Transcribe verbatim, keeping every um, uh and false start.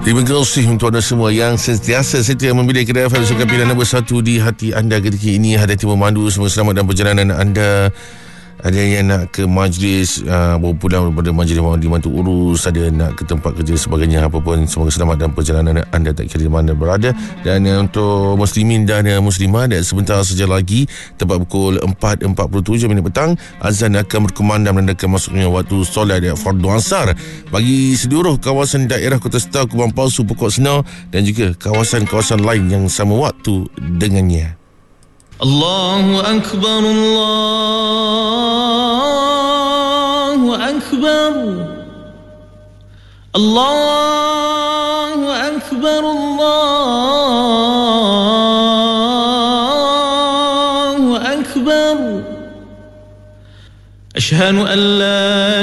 Terima kasih untuk anda semua yang sentiasa setia memilih Kedai F M sebagai pilihan nombor satu di hati anda ketika ini. Hadati memandu semua selamat dalam perjalanan anda. Ada yang nak ke majlis, uh, baru pulang daripada majlis di Mantu Urus, ada nak ke tempat kerja sebagainya. Apa pun, semoga selamat dalam perjalanan anda tak kira di mana berada. Dan uh, untuk muslimin dan uh, muslimah, dan sebentar saja lagi tepat pukul empat empat puluh tujuh minit petang, azan akan berkumandang menandakan masuknya waktu solat fardu asar bagi seluruh kawasan daerah Kota Star, Kubang Palsu, Pokok Senar dan juga kawasan-kawasan lain yang sama waktu dengannya. Allahu Akbar, Allahu Akbar, Allahu Akbar, Allahu Akbar. Ashhadu an la